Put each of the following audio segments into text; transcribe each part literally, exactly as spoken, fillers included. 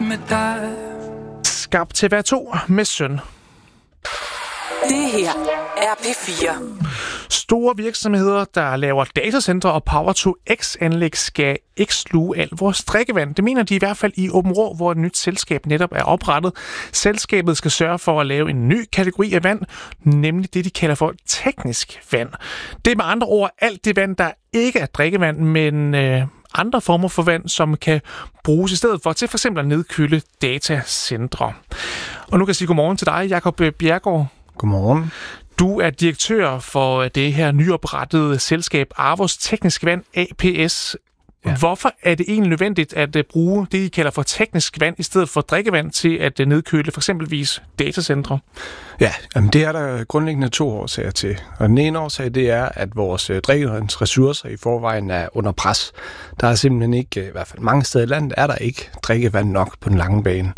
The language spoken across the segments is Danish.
med dig. Skabt til hver to med søn. Det her er P fire. Store virksomheder, der laver datacenter og Power to X-anlæg, skal ikke sluge alt vores drikkevand. Det mener de i hvert fald i Aabenraa, hvor et nyt selskab netop er oprettet. Selskabet skal sørge for at lave en ny kategori af vand, nemlig det, de kalder for teknisk vand. Det er med andre ord alt det vand, der ikke er drikkevand, men øh, andre former for vand, som kan bruges i stedet for til f.eks. at nedkøle datacentre. Og nu kan jeg sige godmorgen til dig, Jakob Bjergård. Godmorgen. Du er direktør for det her nyoprettede selskab Arvos Teknisk Vand A P S. Ja. Hvorfor er det egentlig nødvendigt at bruge det, I kalder for teknisk vand, i stedet for drikkevand til at nedkøle for eksempelvis datacentre? Ja, jamen det er der grundlæggende to årsager til. Og den ene årsag, det er, at vores drikkevandsressourcer i forvejen er under pres. Der er simpelthen ikke, i hvert fald mange steder i landet, er der ikke drikkevand nok på den lange bane.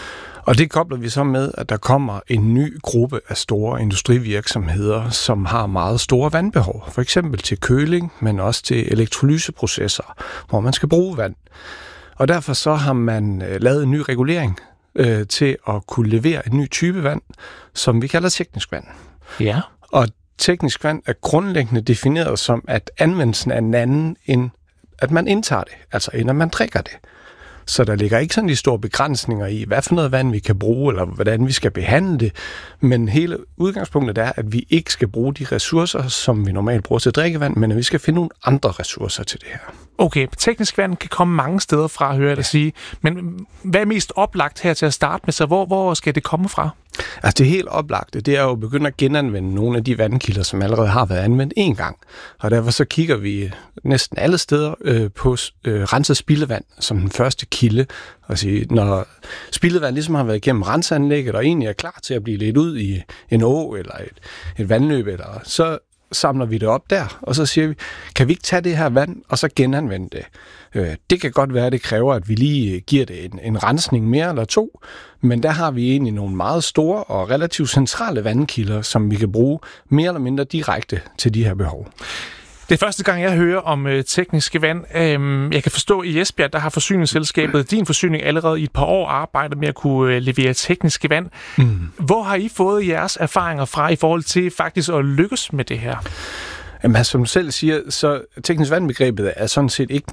Og det kobler vi så med, at der kommer en ny gruppe af store industrivirksomheder, som har meget store vandbehov. For eksempel til køling, men også til elektrolyseprocesser, hvor man skal bruge vand. Og derfor så har man lavet en ny regulering øh, til at kunne levere en ny type vand, som vi kalder teknisk vand. Ja. Og teknisk vand er grundlæggende defineret som, at anvendelsen er en anden, end at man indtager det, altså end at man drikker det. Så der ligger ikke sådan de store begrænsninger i, hvad for noget vand vi kan bruge, eller hvordan vi skal behandle det. Men hele udgangspunktet er, at vi ikke skal bruge de ressourcer, som vi normalt bruger til drikkevand, men at vi skal finde nogle andre ressourcer til det her. Okay, teknisk vand kan komme mange steder fra, hører jeg dig sige. Men hvad er mest oplagt her til at starte med? Så hvor, hvor skal det komme fra? Altså det helt oplagte, det er jo at begynde at genanvende nogle af de vandkilder, som allerede har været anvendt én gang. Og derfor så kigger vi næsten alle steder øh, på øh, renset spildevand som den første kilde. Og sige, når spildevand ligesom har været igennem renseanlægget og egentlig er klar til at blive ledt ud i en å eller et, et vandløb, eller, så samler vi det op der, og så siger vi, kan vi ikke tage det her vand, og så genanvende det? Det kan godt være, at det kræver, at vi lige giver det en, en rensning mere eller to, men der har vi egentlig nogle meget store og relativt centrale vandkilder, som vi kan bruge mere eller mindre direkte til de her behov. Det er første gang, jeg hører om øh, tekniske vand. Øhm, jeg kan forstå, at i Esbjerg, der har forsyningsselskabet Din Forsyning allerede i et par år arbejdet med at kunne øh, levere tekniske vand. Mm. Hvor har I fået jeres erfaringer fra i forhold til faktisk at lykkes med det her? Jamen, som du selv siger, så teknisk vandbegrebet er sådan set ikke